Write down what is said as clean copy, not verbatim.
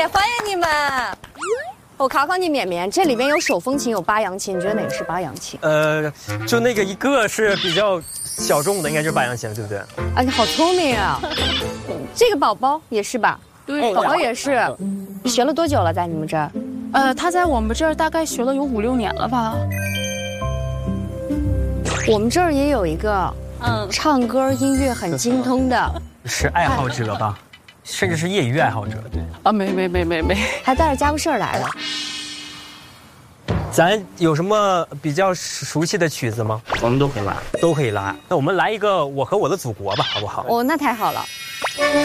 欢迎你们。我考考你，绵绵，这里边有手风琴，有八扬琴，你觉得哪个是八扬琴？ 就那个一个是比较小众的，应该就是八扬琴，对不对？ 啊，你好聪明啊！这个宝宝也是吧？ 对， 宝宝也是。学了多久了，在你们这儿？ 他在我们这儿大概学了有5、6年了吧。 我们这儿也有一个，唱歌音乐很精通的， 是爱好者吧？甚至是业余爱好者，对。 啊，没， 还带着家务事儿来了。 咱有什么比较熟悉的曲子吗？ 我们都可以拉， 都可以拉。那我们来一个《我和我的祖国》吧，好不好？ 哦，那太好了。